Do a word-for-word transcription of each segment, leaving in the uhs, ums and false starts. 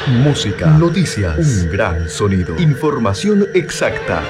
Música, noticias, un gran sonido, información exacta.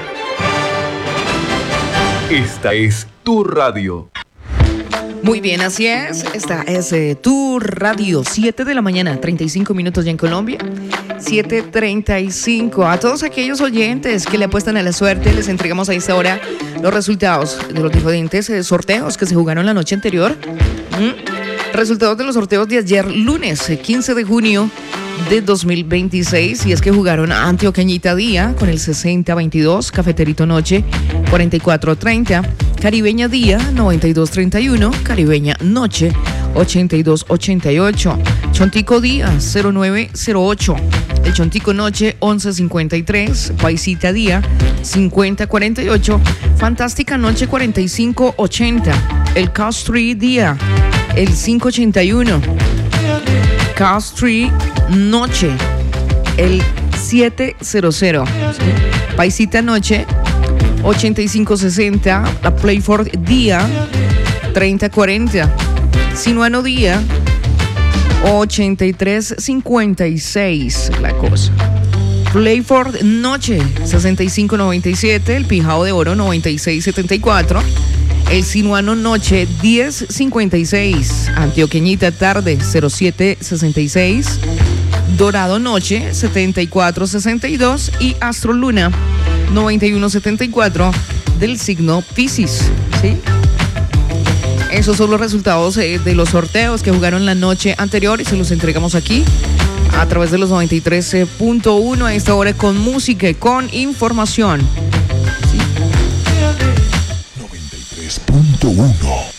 Esta es tu radio. Muy bien, así es. Esta es eh, tu radio. siete de la mañana, treinta y cinco minutos ya en Colombia. siete treinta y cinco. A todos aquellos oyentes que le apuestan a la suerte, les entregamos a esta hora los resultados de los diferentes eh, sorteos que se jugaron la noche anterior. ¿Mm? Resultados de los sorteos de ayer, lunes, quince de junio de dos mil veintiséis. Y es que jugaron Antioqueñita Día con el sesenta veintidós, Cafeterito Noche cuarenta y cuatro treinta, Caribeña Día noventa y dos treinta y uno, Caribeña Noche ochenta y dos ochenta y ocho, Chontico Día cero nueve cero ocho, el Chontico Noche once cincuenta y tres, Paisita Día cincuenta cuarenta y ocho, Fantástica Noche cuarenta y cinco ochenta, el Castry Día el cinco ochenta y uno, Castry Noche el siete cero cero, Paisita Noche ochenta y cinco sesenta, la Playford Día treinta cuarenta, Sinuano Día ochenta y tres cincuenta y seis, la cosa. Playford Noche sesenta y cinco noventa y siete, el Pijao de Oro noventa y seis setenta y cuatro, el Sinuano Noche diez cincuenta y seis, Antioqueñita Tarde cero siete sesenta y seis, Dorado Noche setenta y cuatro sesenta y dos y Astro Luna noventa y uno setenta y cuatro del signo Piscis, ¿sí? Esos son los resultados eh, de los sorteos que jugaron la noche anterior y se los entregamos aquí a través de los noventa y tres punto uno a esta hora con música y con información. ¿Sí? noventa y tres punto uno.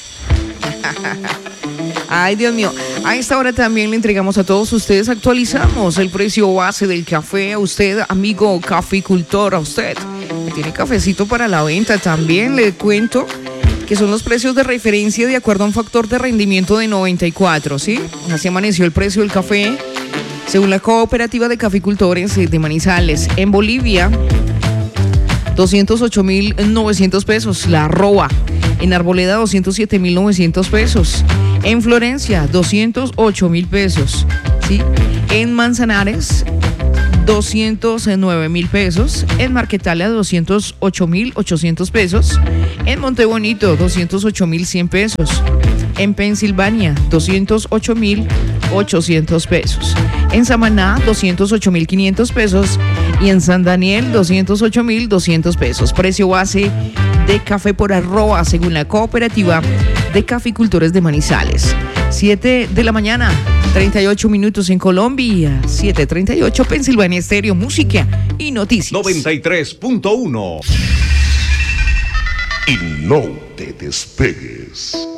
Ay, Dios mío. A esta hora también le entregamos a todos ustedes, actualizamos el precio base del café a usted, amigo caficultor, a usted que tiene cafecito para la venta. También le cuento que son los precios de referencia de acuerdo a un factor de rendimiento de noventa y cuatro, ¿sí? Así amaneció el precio del café según la Cooperativa de Caficultores de Manizales. En Bolivia, doscientos ocho mil novecientos pesos, la arroba. En Arboleda, doscientos siete mil novecientos pesos. En Florencia, doscientos ocho mil pesos, ¿sí? En Manzanares, doscientos nueve mil pesos. En Marquetalia, doscientos ocho mil ochocientos pesos. En Montebonito, doscientos ocho mil cien pesos. En Pensilvania, doscientos ocho mil ochocientos pesos. En Samaná, doscientos ocho mil quinientos pesos. Y en San Daniel, doscientos ocho mil doscientos pesos. Precio base de café por arroba según la Cooperativa de Caficultores de Manizales. siete de la mañana, treinta y ocho minutos en Colombia. siete treinta y ocho, Pensilvania Estéreo, música y noticias. noventa y tres punto uno. Y no te despegues.